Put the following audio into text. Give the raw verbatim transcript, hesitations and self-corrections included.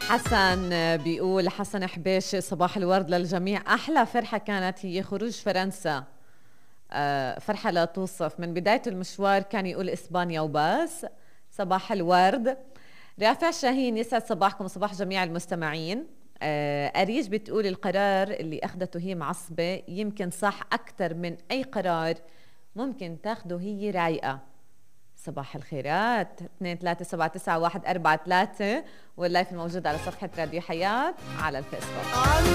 حسن بيقول، حسن حبيش، صباح الورد للجميع. أحلى فرحة كانت هي خروج فرنسا، آه، فرحة لا توصف. من بداية المشوار كان يقول إسبانيا وبس. صباح الورد. رافع شاهين، يسعد صباحكم صباح جميع المستمعين. آه، أريج بتقول القرار اللي أخذته هي معصبة، يمكن صح أكثر من أي قرار ممكن تاخده هي رايقة. صباح الخيرات. اثنين ثلاثة سبعة تسعة واحد أربعة ثلاثة، واللايف الموجود على صفحة راديو حياة على الفيسبوك.